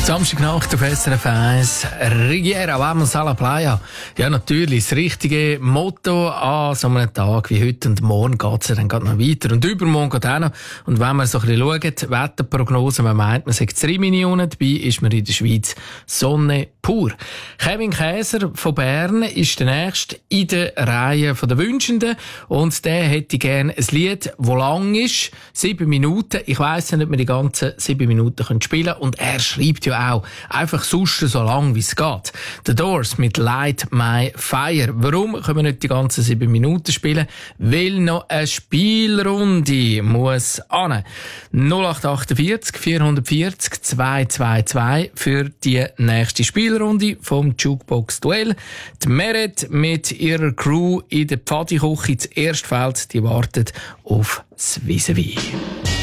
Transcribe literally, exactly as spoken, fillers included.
Samstagnacht auf S R F eins. Riviera, vamos a la playa. Ja, natürlich. Das richtige Motto an so einem Tag wie heute. Und morgen geht's ja dann gerade noch weiter. Und übermorgen geht auch noch. Und wenn man so ein bisschen schaut, Wetterprognose, man meint, man sagt Rimini unten, dabei ist man in der Schweiz Sonne pur. Kevin Käser von Bern ist der Nächste in der Reihe der Wünschenden. Und der hätte gerne ein Lied, das lang ist. Sieben Minuten. Ich weiss nicht, ob wir die ganzen sieben Minuten spielen können. Und er schreibt ja auch einfach sonst so lang, wie es geht. The Doors mit Light My Fire. Warum können wir nicht die ganzen sieben Minuten spielen? Weil noch eine Spielrunde muss an. null acht achtundvierzig vierhundertvierzig zweihundertzweiundzwanzig für die nächste Spielrunde vom Jukebox Duell. Die Meret mit ihrer Crew in der Pfadiküche, das erste Feld, die wartet auf das Vis-à-vis.